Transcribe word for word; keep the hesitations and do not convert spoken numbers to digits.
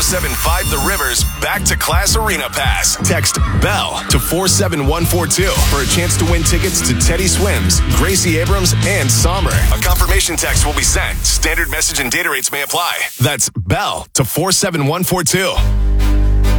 seven five The Rivers Back to Class Arena Pass. Text BELL to four seven one four two for a chance to win tickets to Teddy Swims, Gracie Abrams, and Somber. A confirmation text will be sent. Standard message and data rates may apply. That's BELL to four seven one four two.